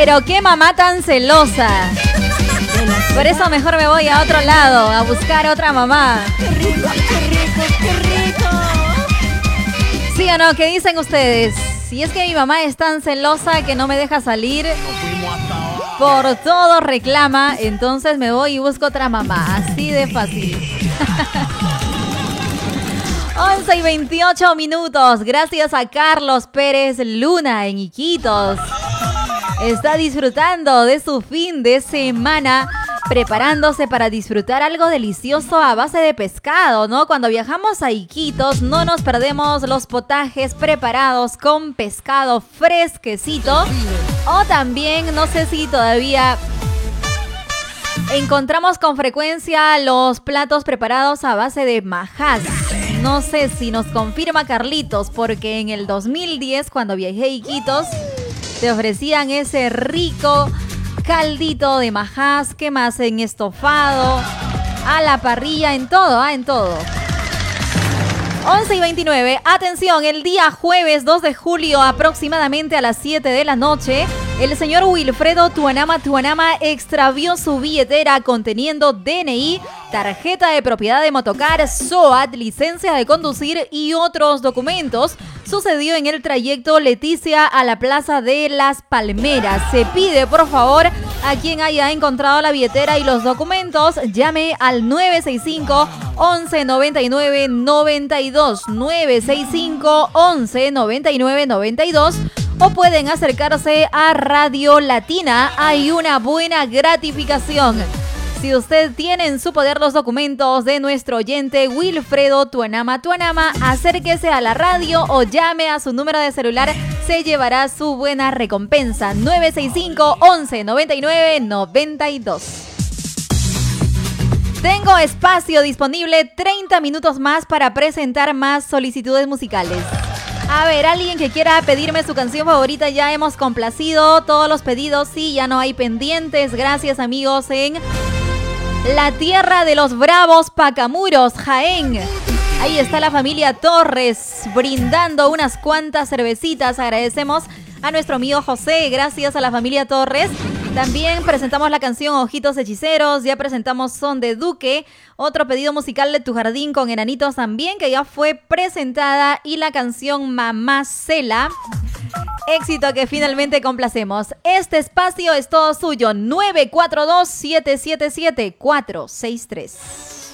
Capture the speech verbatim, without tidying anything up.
Pero qué mamá tan celosa. Por eso mejor me voy a otro lado, a buscar otra mamá. ¡Qué rico, qué rico, qué rico! ¿Sí o no? ¿Qué dicen ustedes? Si es que mi mamá es tan celosa que no me deja salir, por todo reclama, entonces me voy y busco otra mamá. Así de fácil. once y veintiocho minutos. Gracias a Carlos Pérez Luna en Iquitos. Está disfrutando de su fin de semana, preparándose para disfrutar algo delicioso a base de pescado, ¿no? Cuando viajamos a Iquitos no nos perdemos los potajes preparados con pescado fresquecito. O también, no sé si todavía encontramos con frecuencia los platos preparados a base de majás. No sé si nos confirma Carlitos, porque en el dos mil diez, cuando viajé a Iquitos, te ofrecían ese rico caldito de majás, ¿qué más? En estofado, a la parrilla, en todo, ah, en todo. once y veintinueve, atención, el día jueves dos de julio, aproximadamente a las siete de la noche, el señor Wilfredo Tuanama Tuanama extravió su billetera conteniendo D N I, tarjeta de propiedad de motocar, S O A T, licencia de conducir y otros documentos. Sucedió en el trayecto Leticia a la Plaza de las Palmeras. Se pide, por favor, a quien haya encontrado la billetera y los documentos, llame al nueve seis cinco, once, noventa y nueve, noventa y dos, nueve seis cinco, once, noventa y nueve, noventa y dos, o pueden acercarse a Radio Latina. Hay una buena gratificación. Si usted tiene en su poder los documentos de nuestro oyente Wilfredo Tuanama Tuanama, acérquese a la radio o llame a su número de celular. Se llevará su buena recompensa. nueve seis cinco, once, noventa y nueve, noventa y dos. Tengo espacio disponible, treinta minutos más para presentar más solicitudes musicales. A ver, alguien que quiera pedirme su canción favorita, ya hemos complacido todos los pedidos. Sí, ya no hay pendientes. Gracias, amigos, en la tierra de los bravos Pacamuros, Jaén. Ahí está la familia Torres brindando unas cuantas cervecitas. Agradecemos a nuestro amigo José. Gracias a la familia Torres. También presentamos la canción Ojitos Hechiceros. Ya presentamos Son de Duque. Otro pedido musical de Tu Jardín con Enanitos también, que ya fue presentada. Y la canción Mamá Cela. Éxito que finalmente complacemos. Este espacio es todo suyo. nueve cuatro dos, siete siete siete, cuatro seis tres.